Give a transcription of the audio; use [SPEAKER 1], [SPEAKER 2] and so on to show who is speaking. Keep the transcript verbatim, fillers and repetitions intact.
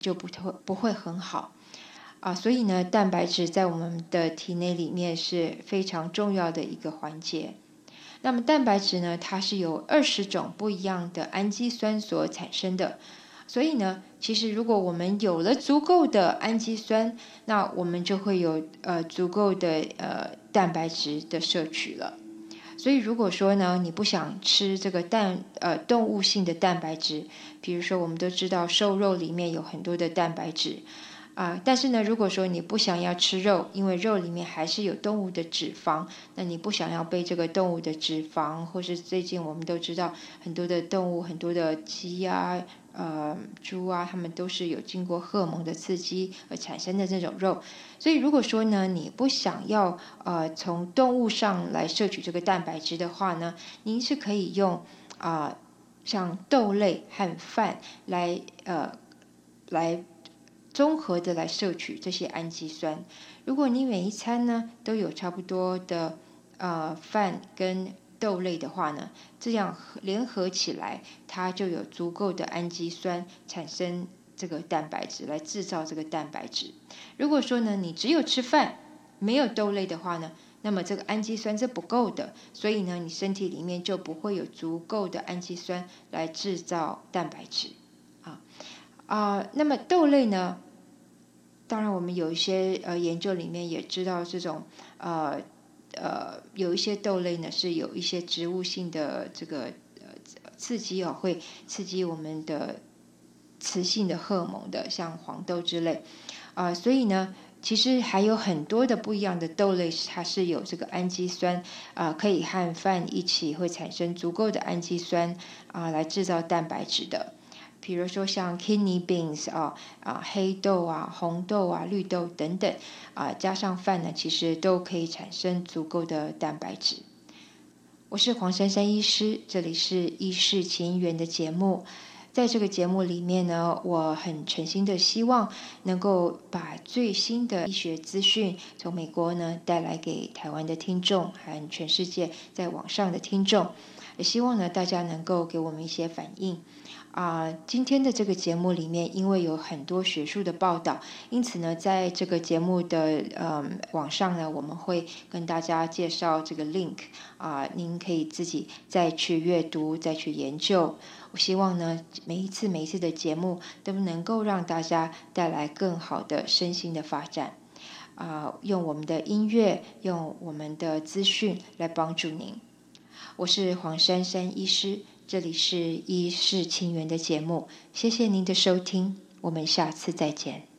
[SPEAKER 1] 就不会不会很好啊。所以呢，蛋白质在我们的体内里面是非常重要的一个环节。那么蛋白质呢，它是由二十种不一样的氨基酸所产生的。所以呢，其实如果我们有了足够的氨基酸，那我们就会有呃足够的呃蛋白质的摄取了。所以如果说呢，你不想吃这个蛋呃动物性的蛋白质，比如说我们都知道瘦肉里面有很多的蛋白质啊、呃，但是呢，如果说你不想要吃肉，因为肉里面还是有动物的脂肪，那你不想要被这个动物的脂肪，或是最近我们都知道很多的动物，很多的鸡啊、呃猪啊，它们都是有经过荷尔蒙的刺激而产生的这种肉。所以如果说呢，你不想要呃从动物上来摄取这个蛋白质的话呢，您是可以用啊、呃、像豆类和饭来呃来综合的来摄取这些氨基酸。如果你每一餐呢都有差不多的呃饭跟豆类的话呢，这样联合起来，它就有足够的氨基酸产生这个蛋白质，来制造这个蛋白质。如果说呢，你只有吃饭，没有豆类的话呢，那么这个氨基酸是不够的，所以呢，你身体里面就不会有足够的氨基酸来制造蛋白质啊啊、呃。那么豆类呢，当然我们有一些呃研究里面也知道，这种呃呃有一些豆类呢是有一些植物性的这个呃刺激哦，会刺激我们的雌性的荷尔蒙的，像黄豆之类啊、呃，所以呢。其实还有很多的不一样的豆类，它是有这个氨基酸啊、呃，可以和饭一起会产生足够的氨基酸啊、呃，来制造蛋白质的。比如说像 kidney beans 啊啊黑豆啊红豆啊绿豆等等啊，加上饭呢，其实都可以产生足够的蛋白质。我是黄珊珊医师，这里是医事情缘的节目。在这个节目里面呢，我很诚心的希望能够把最新的医学资讯从美国呢带来给台湾的听众和全世界在网上的听众，也希望呢大家能够给我们一些反应。啊、呃，今天的这个节目里面，因为有很多学术的报道，因此呢，在这个节目的呃网上呢，我们会跟大家介绍这个 link 啊、呃，您可以自己再去阅读，再去研究。我希望呢，每一次每一次的节目都能够让大家带来更好的身心的发展。啊、呃，用我们的音乐，用我们的资讯来帮助您。我是黄珊珊医师，这里是医事情缘的节目，谢谢您的收听，我们下次再见。